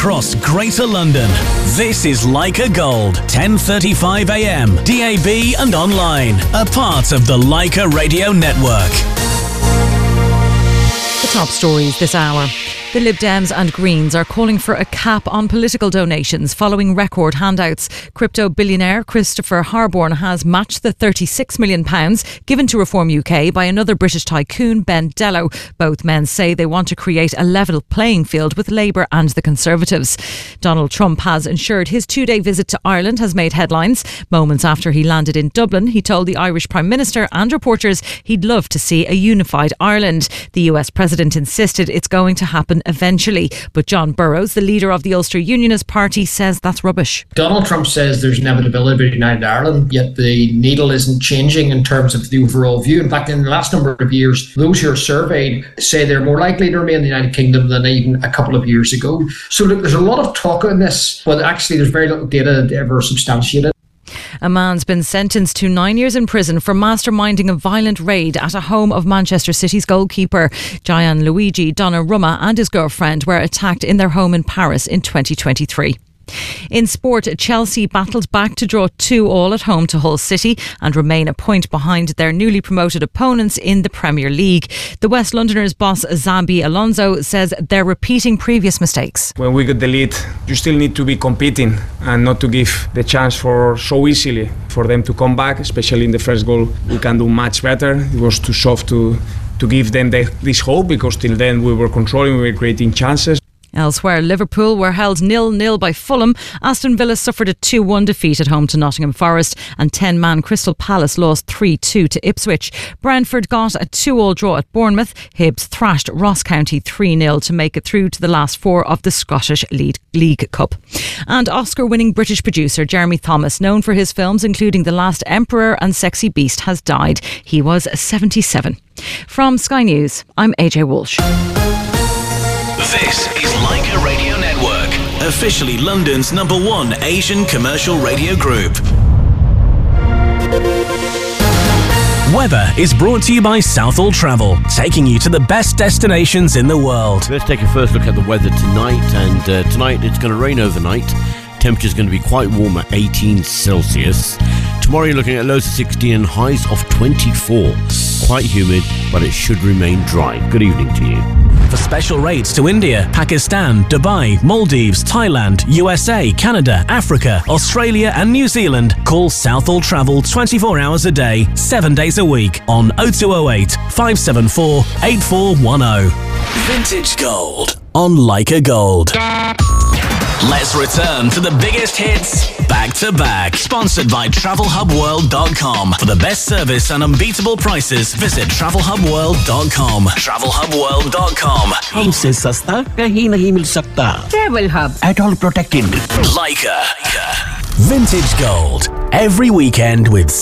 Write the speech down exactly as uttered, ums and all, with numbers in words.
across Greater London. This is Leica Gold, ten thirty-five a m, D A B and online. A part of the Leica Radio Network. The top stories this hour. The Lib Dems and Greens are calling for a cap on political donations following record handouts. Crypto billionaire Christopher Harborne has matched the thirty-six million pounds given to Reform U K by another British tycoon, Ben Dello. Both men say they want to create a level playing field with Labour and the Conservatives. Donald Trump has ensured his two-day visit to Ireland has made headlines. Moments after he landed in Dublin, he told the Irish Prime Minister and reporters he'd love to see a unified Ireland. The U S President insisted it's going to happen eventually, but John Burrows, the leader of the Ulster Unionist Party, says that's rubbish. Donald Trump says there's inevitability of United Ireland, yet the needle isn't changing in terms of the overall view. In fact, in the last number of years, those who are surveyed say they're more likely to remain in the United Kingdom than even a couple of years ago. So look, there's a lot of talk on this, but actually there's very little data to ever substantiate it. A man's been sentenced to nine years in prison for masterminding a violent raid at a home of Manchester City's goalkeeper. Gianluigi Donnarumma and his girlfriend were attacked in their home in Paris in twenty twenty-three. In sport, Chelsea battled back to draw two all at home to Hull City and remain a point behind their newly promoted opponents in the Premier League. The West Londoners' boss Xabi Alonso says they're repeating previous mistakes. When we get the lead, you still need to be competing and not to give the chance for so easily for them to come back, especially in the first goal. We can do much better. It was too soft to, to give them the, this hope, because till then we were controlling, we were creating chances. Elsewhere, Liverpool were held nil nil by Fulham. Aston Villa suffered a two one defeat at home to Nottingham Forest, and ten-man Crystal Palace lost three two to Ipswich. Brentford got a two all draw at Bournemouth. Hibs thrashed Ross County three nil to make it through to the last four of the Scottish League, League Cup. And Oscar-winning British producer Jeremy Thomas, known for his films including The Last Emperor and Sexy Beast, has died. He was seventy-seven. From Sky News, I'm A J Walsh. This is Leica Radio Network, officially London's number one Asian commercial radio group. Weather is brought to you by Southall Travel, taking you to the best destinations in the world. Let's take a first look at the weather tonight, and uh, tonight it's going to rain overnight. Temperature's going to be quite warm at eighteen Celsius. Tomorrow you're looking at lows of sixteen and highs of twenty-four. Quite humid, but it should remain dry. Good evening to you. For special rates to India, Pakistan, Dubai, Maldives, Thailand, U S A, Canada, Africa, Australia and New Zealand, call Southall Travel twenty-four hours a day, seven days a week on oh two oh eight, five seven four, eight four one oh. Vintage Gold on Leica Gold. Let's return to the biggest hits back to back. Sponsored by travel hub world dot com. For the best service and unbeatable prices, visit travel hub world dot com. travel hub world dot com. हमसे सस्ता कहीं नहीं मिल सकता. Travel Hub. At all protected. Leica. Vintage Gold. Every weekend with